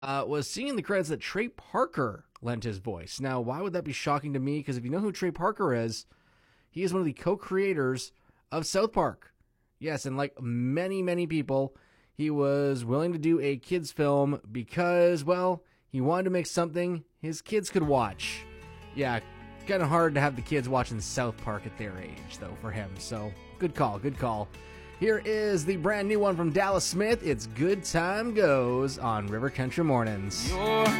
was seeing in the credits that Trey Parker lent his voice. Now, why would that be shocking to me? Because if you know who Trey Parker is, he is one of the co-creators of South Park. Yes, and like many, many people, he was willing to do a kids film because, well, he wanted to make something his kids could watch. Yeah, kind of hard to have the kids watching South Park at their age, though, for him. So, good call, good call. Here is the brand new one from Dallas Smith. It's Good Time Goes on River Country Mornings. You're